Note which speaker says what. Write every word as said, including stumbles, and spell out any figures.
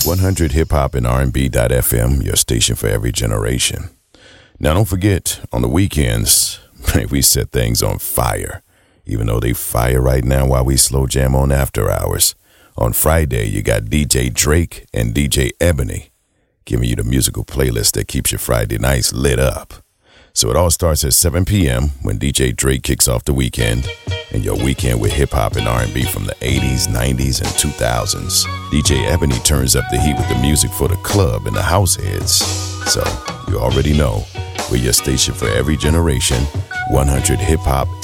Speaker 1: one hundred hip hop and R and B dot F M, your station for every generation. Now don't forget, on the weekends, we set things on fire. Even though they fire right now while we slow jam on after hours. On Friday, you got D J Drake and D J Ebony giving you the musical playlist that keeps your Friday nights lit up. So it all starts at seven p.m. when D J Drake kicks off the weekend, and your weekend with hip-hop and R and B from the eighties, nineties, and two thousands. D J Ebony turns up the heat with the music for the club and the house heads. So you already know, we're your station for every generation, one hundred hip-hop